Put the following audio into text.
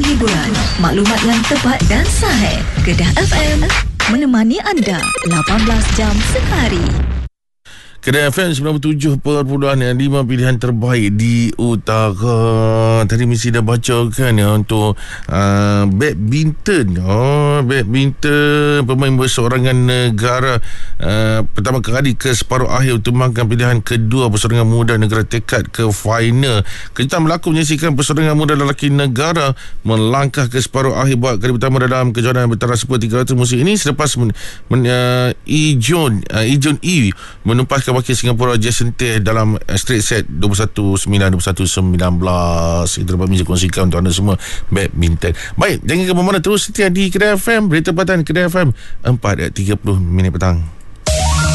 hiburan, maklumat yang tepat dan sahih. Kedah FM menemani anda 18 jam sehari. Kedah FM 97.5 pilihan terbaik di utara. Tadi mesti dah baca kan ya, untuk badminton. Badminton, pemain berseorangan negara pertama kali ke separuh akhir untuk mengangkat pilihan kedua perseorangan muda negara tekad ke final. Kejutan berlaku menyaksikan perseorangan muda lelaki negara melangkah ke separuh akhir buat kali pertama dalam kejohanan Betara Super 300 musim ini selepas Lee Jun Yu menumpaskan wakil Singapura Jason Teh dalam straight set 21-9, 21-19. Itu dapat bisa kongsikan untuk anda semua badminton. Baik, jangan ke mana-mana, terus setia di Kedah FM, berita tempatan Kedah FM 4:30 petang.